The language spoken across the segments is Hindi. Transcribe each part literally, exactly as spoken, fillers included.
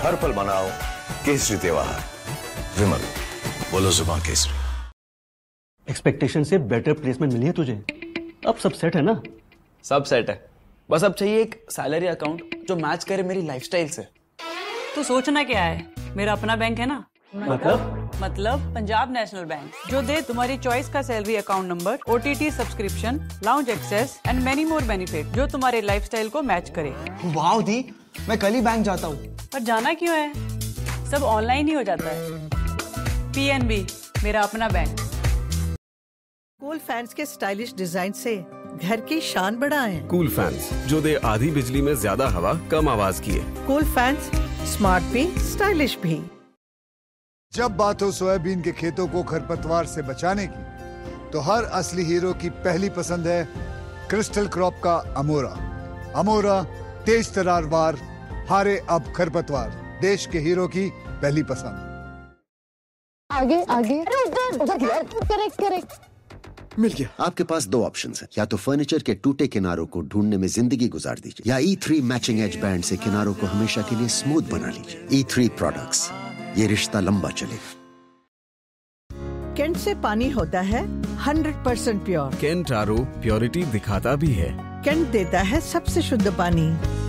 हर पल मनाओ केसरी त्योहार। विमल, बोलो जुबान केसरी। एक्सपेक्टेशन से बेटर प्लेसमेंट मिली है तुझे, अब सब सेट है ना? सब सेट है, बस अब चाहिए एक सैलरी अकाउंट जो मैच करे मेरी लाइफस्टाइल से। तो सोचना क्या है, मेरा अपना बैंक है ना। मतलब मतलब पंजाब नेशनल बैंक, जो दे तुम्हारी चॉइस का salary account number, OTT subscription, lounge access and many more benefit जो तुम्हारे लाइफस्टाइल को मैच करे। वाह दी, मैं कल ही बैंक जाता हूँ। पर जाना क्यों है, सब ऑनलाइन ही हो जाता है। पीएनबी, मेरा अपना बैंक। कूल फैंस के स्टाइलिश डिजाइन से घर की शान बढ़ाएं। कूल फैंस, जो दे आधी बिजली में ज्यादा हवा कम आवाज की है। कूल फैंस, स्मार्ट भी स्टाइलिश भी। जब बात हो सोयाबीन के खेतों को खरपतवार से बचाने की, तो हर असली हीरो की पहली पसंद है क्रिस्टल क्रॉप का अमोरा। अमोरा तेज तरार वार, हारे अब खरपतवार, देश के हीरो की पहली पसंद। आगे आगे, करेक्ट करेक्ट। मिल गया। आपके पास दो ऑप्शंस हैं, या तो फर्नीचर के टूटे किनारों को ढूंढने में जिंदगी गुजार दीजिए, या ई थ्री मैचिंग एज बैंड से किनारों को हमेशा के लिए स्मूथ बना लीजिए। ई थ्री प्रोडक्ट्स, ये रिश्ता लंबा चलेगा। केंट से पानी होता है hundred percent pure. Kent R O purity दिखाता भी है। केंट देता है सबसे शुद्ध पानी।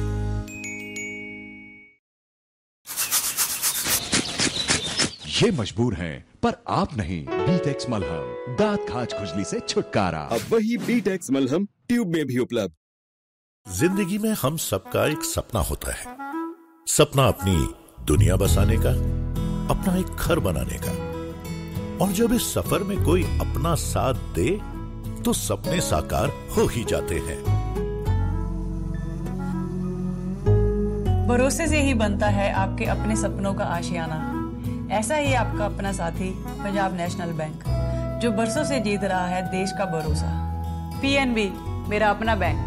ये मजबूर हैं पर आप नहीं। बीटेक्स मलहम, दांत खाज खुजली से छुटकारा। अब वही बीटेक्स मलहम ट्यूब में भी उपलब्ध। जिंदगी में हम सबका एक सपना होता है, सपना अपनी दुनिया बसाने का, अपना एक घर बनाने का। और जब इस सफर में कोई अपना साथ दे तो सपने साकार हो ही जाते हैं। भरोसे से ही बनता है आपके अपने सपनों का आशियाना। ऐसा ही आपका अपना साथी पंजाब नेशनल बैंक, जो बरसों से जीत रहा है देश का भरोसा। पीएनबी, मेरा अपना बैंक।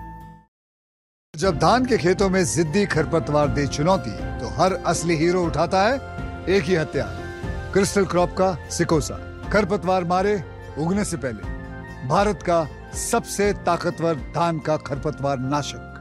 जब धान के खेतों में जिद्दी खरपतवार दे चुनौती, तो हर असली हीरो उठाता है एक ही हथियार, क्रिस्टल क्रॉप का सिकोसा। खरपतवार मारे उगने से पहले भारत का सबसे ताकतवर धान का खरपतवार नाशक।